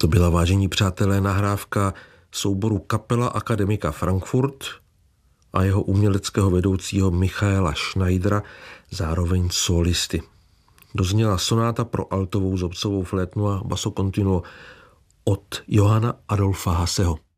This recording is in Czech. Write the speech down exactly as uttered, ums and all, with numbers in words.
To byla, vážení přátelé, nahrávka souboru Kapela Akademika Frankfurt a jeho uměleckého vedoucího Michaela Schneidera, zároveň solisty. Dozněla sonáta pro altovou, zobcovou flétnu a basso continuo od Johanna Adolfa Hasseho.